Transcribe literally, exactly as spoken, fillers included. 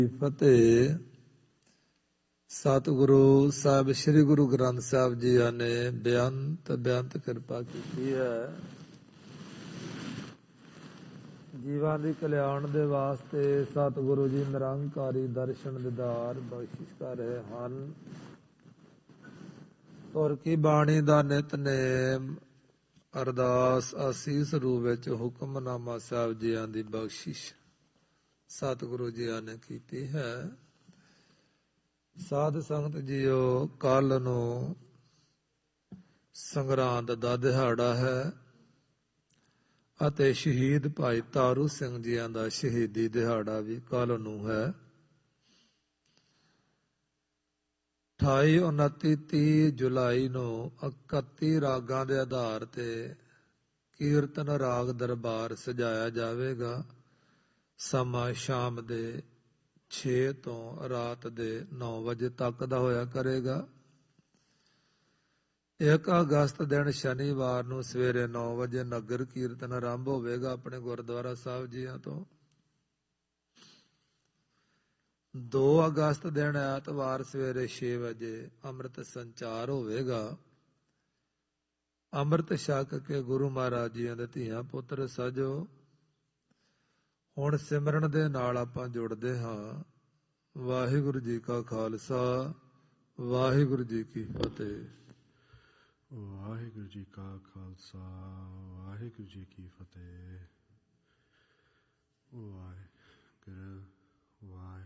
ਫਤਿਹ। ਸਤਿਗੁਰੂ ਸਾਹਿਬ ਸ੍ਰੀ ਗੁਰੂ ਗ੍ਰੰਥ ਸਾਹਿਬ ਜੀ ਨੇ ਬੇਅੰਤ ਬੇਅੰਤ ਕਿਰਪਾ ਕੀਤੀ ਹੈ। ਜੀਵਾਂ ਦੀ ਕਲਿਆਣ ਦੇ ਵਾਸਤੇ ਸਤਿਗੁਰੂ ਜੀ ਨਿਰੰਕਾਰੀ ਦਰਸ਼ਨ ਦਿਦਾਰ ਬਖਸ਼ਿਸ਼ ਕਰ ਰਹੇ ਹਨ। ਤੁਰ ਕੀ ਬਾਣੀ ਦਾ ਨਿਤਨੇਮ ਅਰਦਾਸ ਅਸੀਸ ਰੂਪ ਵਿੱਚ ਹੁਕਮਨਾਮਾ ਸਾਹਿਬ ਜੀਆਂ ਦੀ ਬਖਸ਼ਿਸ਼ ਸਤਿਗੁਰੂ ਜੀਆਂ ਨੇ ਕੀਤੀ ਹੈ। ਸਾਧ ਸੰਗਤ ਜੀਓ, ਕੱਲ ਨੂੰ ਸੰਗਰਾਂਦ ਦਾ ਦਿਹਾੜਾ ਹੈ ਅਤੇ ਸ਼ਹੀਦ ਭਾਈ ਤਾਰੂ ਸਿੰਘ ਜੀਆਂ ਦਾ ਸ਼ਹੀਦੀ ਦਿਹਾੜਾ ਵੀ ਕੱਲ ਨੂੰ ਹੈ। ਅਠਾਈ ਉਨੱਤੀ ਤੀਹ ਜੁਲਾਈ ਨੂੰ ਇਕੱਤੀ ਰਾਗਾਂ ਦੇ ਆਧਾਰ ਤੇ ਕੀਰਤਨ ਰਾਗ ਦਰਬਾਰ ਸਜਾਇਆ ਜਾਵੇਗਾ। ਸਮਾਂ ਸ਼ਾਮ ਦੇ ਛੇ ਤੋਂ ਰਾਤ ਦੇ ਨੌ ਵਜੇ ਤੱਕ ਦਾ ਹੋਇਆ ਕਰੇਗਾ। ਇੱਕ ਅਗਸਤ ਦਿਨ ਸ਼ਨੀਵਾਰ ਨੂੰ ਸਵੇਰੇ ਨੌ ਵਜੇ ਨਗਰ ਕੀਰਤਨ ਆਰੰਭ ਹੋਵੇਗਾ ਆਪਣੇ ਗੁਰਦੁਆਰਾ ਸਾਹਿਬ ਜੀਆਂ ਤੋਂ। ਦੋ ਅਗਸਤ ਦਿਨ ਐਤਵਾਰ ਸਵੇਰੇ ਛੇ ਵਜੇ ਅੰਮ੍ਰਿਤ ਸੰਚਾਰ ਹੋਵੇਗਾ। ਅੰਮ੍ਰਿਤ ਛਕ ਕੇ ਗੁਰੂ ਮਹਾਰਾਜ ਜੀਆਂ ਦੇ ਧੀਆਂ ਪੁੱਤਰ ਸਜੋ। ਹੁਣ ਸਿਮਰਨ ਦੇ ਨਾਲ ਆਪਾਂ ਜੁੜਦੇ ਹਾਂ। ਵਾਹਿਗੁਰੂ ਜੀ ਕਾ ਖਾਲਸਾ, ਵਾਹਿਗੁਰੂ ਜੀ ਕੀ ਫਤਿਹ। ਵਾਹਿਗੁਰੂ ਜੀ ਕਾ ਖਾਲਸਾ, ਵਾਹਿਗੁਰੂ ਜੀ ਕੀ ਫਤਿਹ। ਵਾਹਿਗੁਰੂ ਵਾਹਿ